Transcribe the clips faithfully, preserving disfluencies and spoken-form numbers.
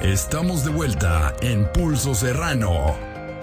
Estamos de vuelta en Pulso Serrano.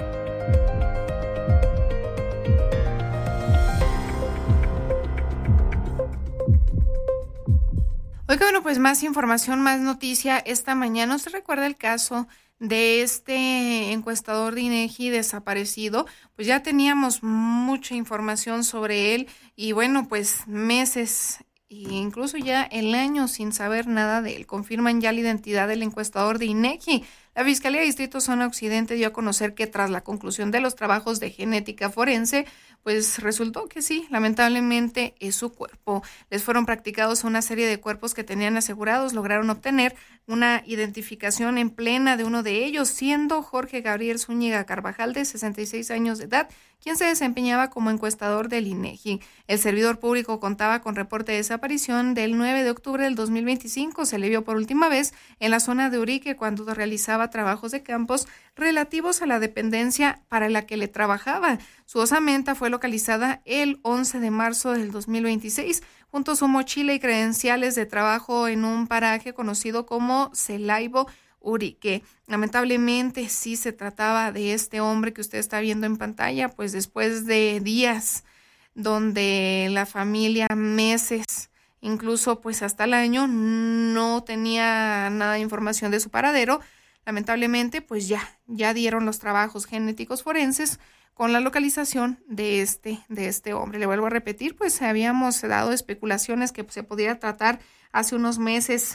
Oiga, bueno, pues más información, más noticia esta mañana. ¿Usted recuerda el caso de este encuestador de INEGI desaparecido? Pues ya teníamos mucha información sobre él y bueno, pues meses e incluso ya el año sin saber nada de él. Confirman ya la identidad del encuestador de INEGI. La Fiscalía de Distrito Zona Occidente dio a conocer que tras la conclusión de los trabajos de genética forense, pues resultó que sí, lamentablemente es su cuerpo. Les fueron practicados una serie de cuerpos que tenían asegurados, lograron obtener una identificación en plena de uno de ellos, siendo Jorge Gabriel Zúñiga Carvajal, de sesenta y seis años de edad, quien se desempeñaba como encuestador del INEGI. El servidor público contaba con reporte de desaparición del nueve de octubre del dos mil veinticinco. Se le vio por última vez en la zona de Urique cuando realizaba trabajos de campos relativos a la dependencia para la que le trabajaba. Su osamenta fue localizada el once de marzo del dos mil veintiséis, junto a su mochila y credenciales de trabajo en un paraje conocido como Celaibo, Urique. Lamentablemente sí se trataba de este hombre que usted está viendo en pantalla, pues después de días donde la familia, meses, incluso pues hasta el año, no tenía nada de información de su paradero. Lamentablemente, pues ya, ya dieron los trabajos genéticos forenses con la localización de este, de este hombre. Le vuelvo a repetir, pues habíamos dado especulaciones que se podía tratar hace unos meses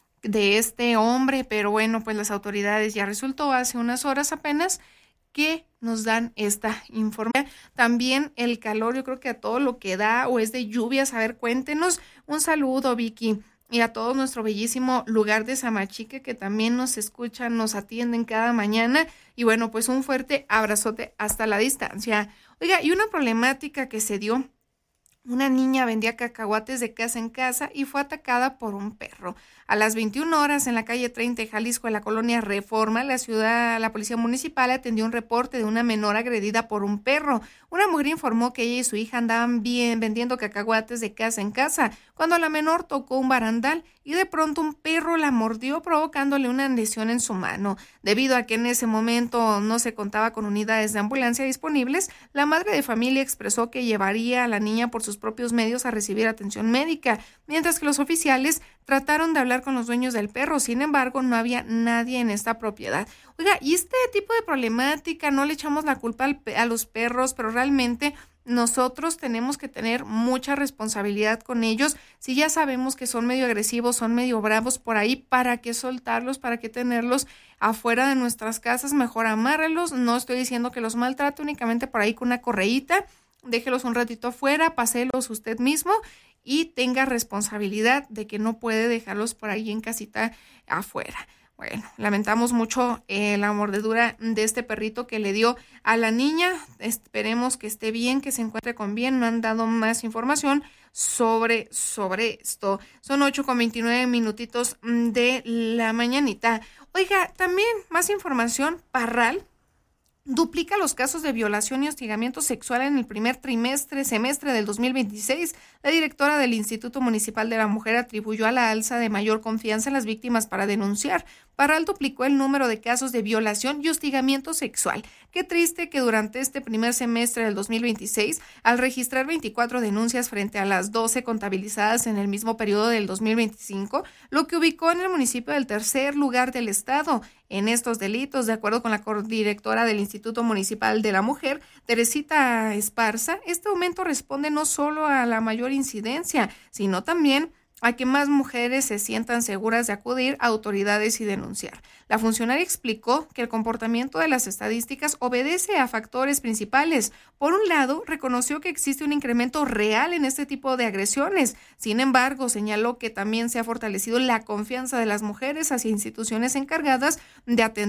de este hombre, pero bueno, pues las autoridades ya resultó hace unas horas apenas que nos dan esta información. También el calor, yo creo que a todo lo que da o es de lluvias. A ver, cuéntenos. Un saludo, Vicky. Y a todo nuestro bellísimo lugar de Samachique, que también nos escuchan, nos atienden cada mañana. Y bueno, pues un fuerte abrazote hasta la distancia. Oiga, y una problemática que se dio. Una niña vendía cacahuates de casa en casa y fue atacada por un perro. A las veintiuna horas en la calle treinta de Jalisco, en la colonia Reforma, la ciudad, la policía municipal atendió un reporte de una menor agredida por un perro. Una mujer informó que ella y su hija andaban bien vendiendo cacahuates de casa en casa, cuando la menor tocó un barandal y de pronto un perro la mordió, provocándole una lesión en su mano. Debido a que en ese momento no se contaba con unidades de ambulancia disponibles, la madre de familia expresó que llevaría a la niña por sus propios medios a recibir atención médica, mientras que los oficiales trataron de hablar con los dueños del perro. Sin embargo, no había nadie en esta propiedad. Oiga, y este tipo de problemática, no le echamos la culpa al, a los perros, pero realmente nosotros tenemos que tener mucha responsabilidad con ellos. Si ya sabemos que son medio agresivos, son medio bravos por ahí, ¿para qué soltarlos? ¿Para qué tenerlos afuera de nuestras casas? Mejor amárrelos. No estoy diciendo que los maltrate, únicamente por ahí con una correíta. Déjelos un ratito afuera, pasélos usted mismo y tenga responsabilidad de que no puede dejarlos por ahí en casita afuera. Bueno, lamentamos mucho eh, la mordedura de este perrito que le dio a la niña. Esperemos que esté bien, que se encuentre con bien. No han dado más información sobre, sobre esto. Son ocho con veintinueve minutitos de la mañanita. Oiga, también más información. Parral duplica los casos de violación y hostigamiento sexual en el primer trimestre, semestre del dos mil veintiséis. La directora del Instituto Municipal de la Mujer atribuyó a la alza de mayor confianza en las víctimas para denunciar. Parral duplicó el número de casos de violación y hostigamiento sexual. Qué triste que durante este primer semestre del dos mil veintiséis, al registrar veinticuatro denuncias frente a las doce contabilizadas en el mismo periodo del dos mil veinticinco, lo que ubicó en el municipio del tercer lugar del estado en estos delitos. De acuerdo con la directora del Instituto Municipal de la Mujer, Teresita Esparza, este aumento responde no solo a la mayor incidencia, sino también a que más mujeres se sientan seguras de acudir a autoridades y denunciar. La funcionaria explicó que el comportamiento de las estadísticas obedece a factores principales. Por un lado, reconoció que existe un incremento real en este tipo de agresiones. Sin embargo, señaló que también se ha fortalecido la confianza de las mujeres hacia instituciones encargadas de atender